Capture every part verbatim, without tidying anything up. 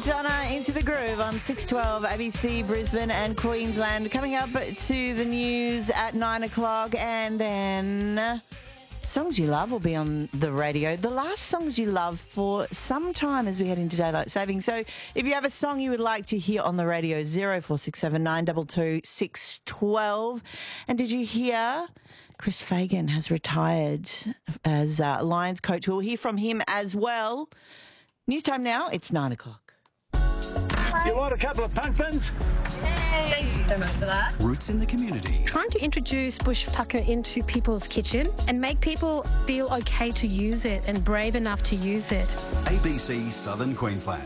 Madonna into the groove on six twelve A B C Brisbane and Queensland. Coming up to the news at nine o'clock, and then songs you love will be on the radio. The last songs you love for some time as we head into daylight saving. So if you have a song you would like to hear on the radio, zero four six seven nine two two six one two. And did you hear Chris Fagan has retired as uh, Lions coach? We'll hear from him as well. News time now, it's nine o'clock. You want a couple of pumpkins? Thank you so much for that. Roots in the community. Trying to introduce bush tucker into people's kitchen and make people feel okay to use it and brave enough to use it. A B C Southern Queensland.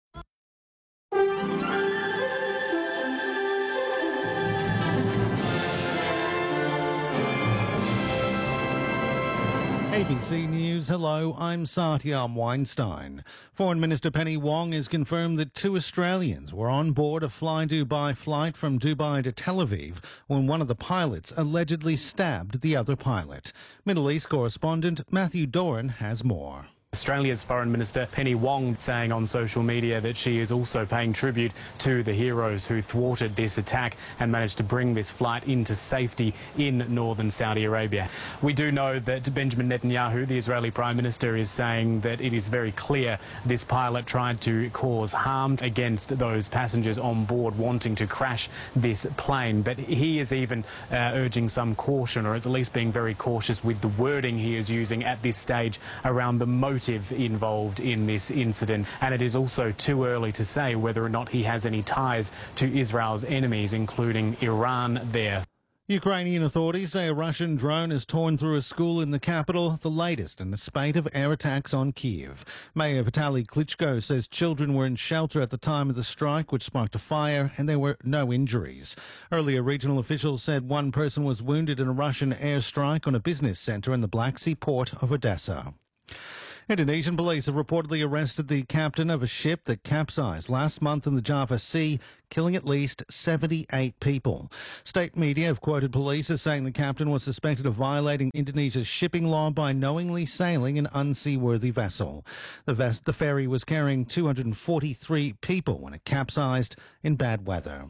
A B C News, hello, I'm Satyam Weinstein. Foreign Minister Penny Wong has confirmed that two Australians were on board a Fly Dubai flight from Dubai to Tel Aviv when one of the pilots allegedly stabbed the other pilot. Middle East correspondent Matthew Doran has more. Australia's Foreign Minister Penny Wong saying on social media that she is also paying tribute to the heroes who thwarted this attack and managed to bring this flight into safety in northern Saudi Arabia. We do know that Benjamin Netanyahu, the Israeli Prime Minister, is saying that it is very clear this pilot tried to cause harm against those passengers on board wanting to crash this plane. But he is even uh, urging some caution, or at least being very cautious with the wording he is using at this stage around the motive involved in this incident, and it is also too early to say whether or not he has any ties to Israel's enemies, including Iran there. Ukrainian authorities say a Russian drone has torn through a school in the capital, the latest in a spate of air attacks on Kyiv. Mayor Vitaly Klitschko says children were in shelter at the time of the strike, which sparked a fire, and there were no injuries. Earlier, regional officials said one person was wounded in a Russian airstrike on a business centre in the Black Sea port of Odessa. Indonesian police have reportedly arrested the captain of a ship that capsized last month in the Java Sea, killing at least seventy-eight people. State media have quoted police as saying the captain was suspected of violating Indonesia's shipping law by knowingly sailing an unseaworthy vessel. The, ves- the ferry was carrying two hundred forty-three people when it capsized in bad weather.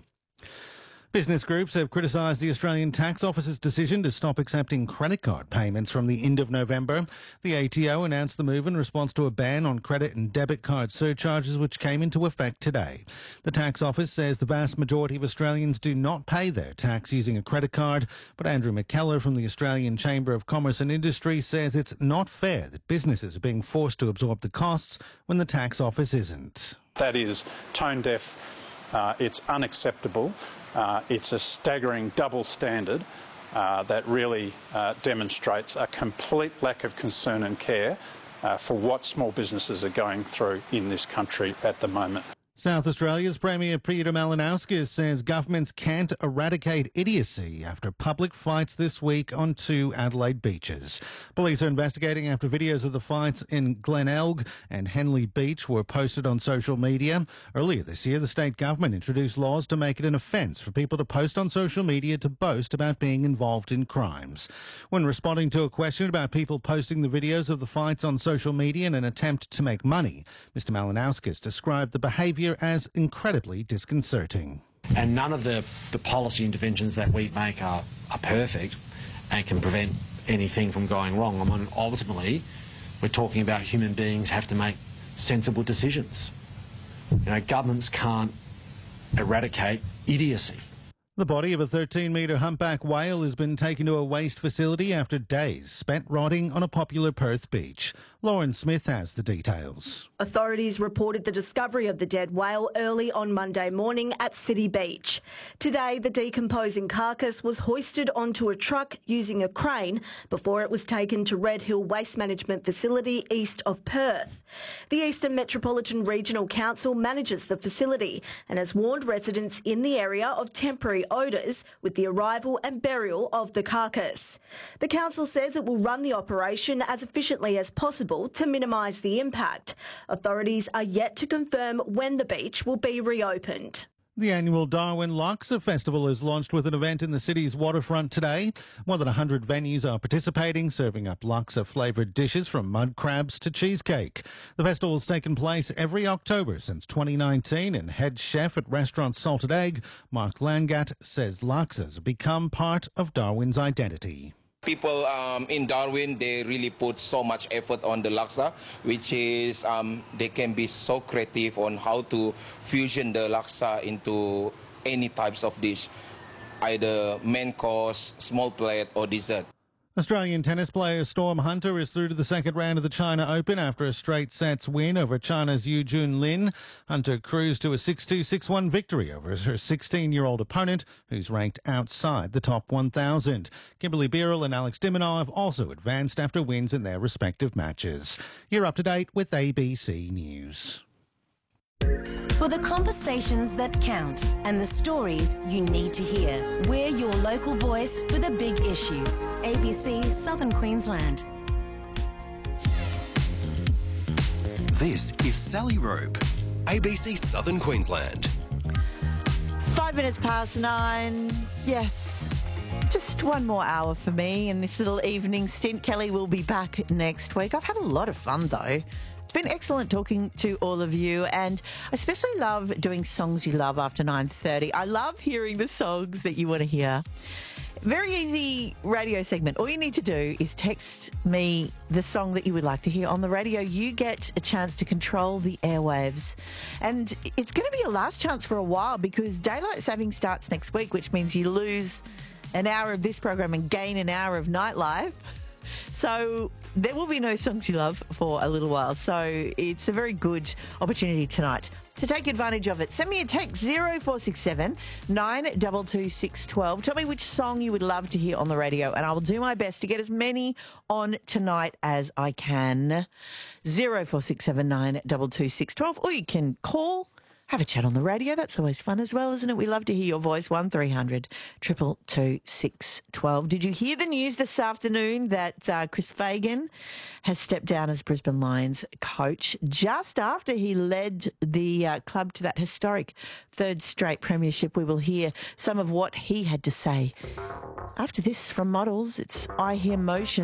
Business groups have criticised the Australian Tax Office's decision to stop accepting credit card payments from the end of November. The A T O announced the move in response to a ban on credit and debit card surcharges which came into effect today. The Tax Office says the vast majority of Australians do not pay their tax using a credit card, but Andrew McKellar from the Australian Chamber of Commerce and Industry says it's not fair that businesses are being forced to absorb the costs when the Tax Office isn't. That is tone deaf, uh, it's unacceptable. Uh, it's a staggering double standard uh, that really uh, demonstrates a complete lack of concern and care uh, for what small businesses are going through in this country at the moment. South Australia's Premier Peter Malinauskas says governments can't eradicate idiocy after public fights this week on two Adelaide beaches. Police are investigating after videos of the fights in Glenelg and Henley Beach were posted on social media. Earlier this year, the state government introduced laws to make it an offence for people to post on social media to boast about being involved in crimes. When responding to a question about people posting the videos of the fights on social media in an attempt to make money, Mister Malinauskas described the behaviour as incredibly disconcerting. And none of the, the policy interventions that we make are, are perfect and can prevent anything from going wrong. I mean, ultimately, we're talking about human beings have to make sensible decisions. You know, governments can't eradicate idiocy. The body of a thirteen metre humpback whale has been taken to a waste facility after days spent rotting on a popular Perth beach. Lauren Smith has the details. Authorities reported the discovery of the dead whale early on Monday morning at City Beach. Today, the decomposing carcass was hoisted onto a truck using a crane before it was taken to Red Hill Waste Management Facility east of Perth. The Eastern Metropolitan Regional Council manages the facility and has warned residents in the area of temporary odours with the arrival and burial of the carcass. The council says it will run the operation as efficiently as possible to minimise the impact. Authorities are yet to confirm when the beach will be reopened. The annual Darwin Laksa Festival is launched with an event in the city's waterfront today. More than one hundred venues are participating, serving up laksa-flavoured dishes from mud crabs to cheesecake. The festival has taken place every October since twenty nineteen, and head chef at restaurant Salted Egg, Mark Langat, says laksas have become part of Darwin's identity. People um, in Darwin, they really put so much effort on the laksa, which is um, they can be so creative on how to fusion the laksa into any types of dish, either main course, small plate or dessert. Australian tennis player Storm Hunter is through to the second round of the China Open after a straight sets win over China's Yu Jun Lin. Hunter cruised to a six two, six one victory over her sixteen-year-old opponent, who's ranked outside the top one thousand. Kimberly Birrell and Alex Diminov also advanced after wins in their respective matches. You're up to date with A B C News. For the conversations that count and the stories you need to hear, we're your local voice for the big issues. A B C Southern Queensland. This is Sally Rope, A B C Southern Queensland. Five minutes past nine. Yes. Just one more hour for me in this little evening stint. Kelly will be back next week. I've had a lot of fun though. It's been excellent talking to all of you, and I especially love doing songs you love after nine thirty. I love hearing the songs that you want to hear. Very easy radio segment. All you need to do is text me the song that you would like to hear on the radio. You get a chance to control the airwaves. And it's going to be a last chance for a while because daylight saving starts next week, which means you lose an hour of this program and gain an hour of nightlife. So there will be no songs you love for a little while. So it's a very good opportunity tonight to take advantage of it. Send me a text zero four six seven, nine two two, six one two. Tell me which song you would love to hear on the radio, and I will do my best to get as many on tonight as I can. zero four six seven, nine two two, six one two. Or you can call. Have a chat on the radio. That's always fun as well, isn't it? We love to hear your voice. one three hundred, two two two, six one two. Did you hear the news this afternoon that uh, Chris Fagan has stepped down as Brisbane Lions coach just after he led the uh, club to that historic third straight premiership? We will hear some of what he had to say. After this from Models, it's I Hear Motion.